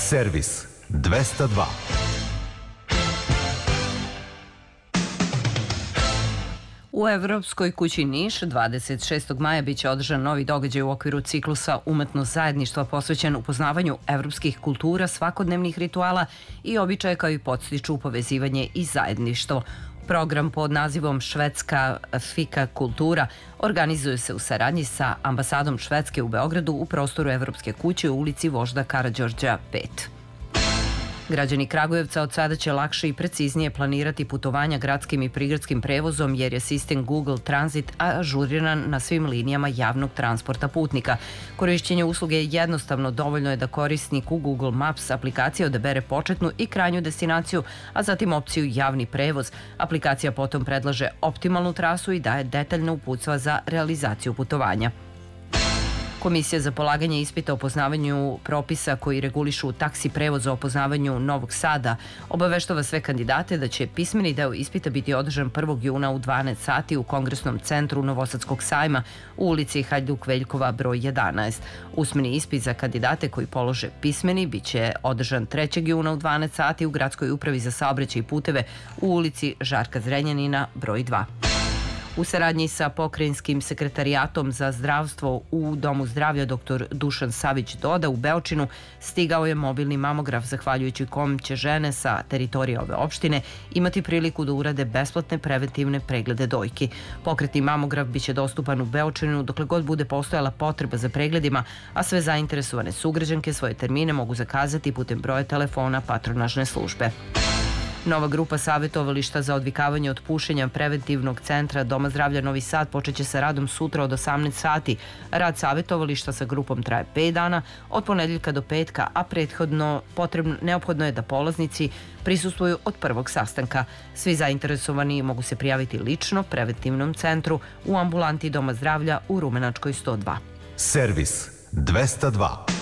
Servis 202. U Evropskoj kući Niš 26. maja biće održan novi događaj u okviru ciklusa Umetnost zajedništva posvećen upoznavanju evropskih kultura, svakodnevnih rituala i običaja koji podstiču povezivanje i zajedništvo. Program pod nazivom Švedska fika kultura organizuje se u saradnji sa ambasadom Švedske u Beogradu u prostoru Evropske kuće u ulici Vožda Karađorđa 5. Građani Kragujevca od sada će lakše i preciznije planirati putovanja gradskim i prigradskim prevozom jer je sistem Google Transit ažuriran na svim linijama javnog transporta putnika. Korišćenje usluge je jednostavno, dovoljno je da korisnik u Google Maps aplikaciji odabere početnu i krajnju destinaciju, a zatim opciju javni prevoz. Aplikacija potom predlaže optimalnu trasu i daje detaljna uputstva za realizaciju putovanja. Komisija za polaganje ispita o poznavanju propisa koji regulišu taksi prevoz o poznavanju Novog Sada obaveštava sve kandidate da će pismeni deo ispita biti održan 1. juna u 12 sati u Kongresnom centru Novosadskog sajma u ulici Hajduk Veljkova broj 11. Usmeni ispit za kandidate koji polože pismeni biće održan 3. juna u 12 sati u Gradskoj upravi za saobraćaj i puteve u ulici Žarka Zrenjanina broj 2. U saradnji sa Pokrajinskim sekretarijatom za zdravstvo u Domu zdravlja dr. Dušan Savić Doda u Beočinu stigao je mobilni mamograf zahvaljujući kom će žene sa teritorije ove opštine imati priliku da urade besplatne preventivne preglede dojki. Pokretni mamograf biće dostupan u Beočinu dokle god bude postojala potreba za pregledima, a sve zainteresovane sugrađanke svoje termine mogu zakazati putem broja telefona patronažne službe. Nova grupa savjetovališta za odvikavanje od pušenja preventivnog centra Doma zdravlja Novi Sad počeće sa radom sutra od 18 sati. Rad savjetovališta sa grupom traje 5 dana, od ponedeljka do petka, a neophodno je da polaznici prisustvuju od prvog sastanka. Svi zainteresovani mogu se prijaviti lično preventivnom centru u ambulanti Doma zdravlja u Rumenačkoj 102. Servis 202.